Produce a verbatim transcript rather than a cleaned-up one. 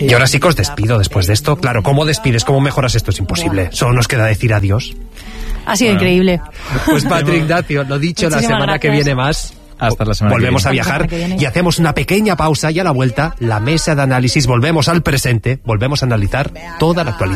Y ahora sí que os despido después de esto. Claro, ¿cómo despides? ¿Cómo mejoras esto? Es imposible. Solo nos queda decir adiós. Ha sido bueno. increíble. Pues Patri Ignacio, lo dicho, la semana gracias. que viene más. Hasta la semana Volvemos que a viajar y hacemos una pequeña pausa y a la vuelta, la mesa de análisis, volvemos al presente, volvemos a analizar toda la actualidad.